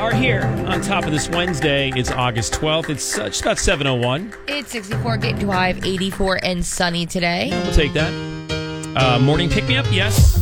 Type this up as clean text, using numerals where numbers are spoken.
are here on top of this Wednesday. It's August 12th. It's just about 7:01. It's 64, getting to high of 84 and sunny today. We'll take that. Morning pick-me-up, yes.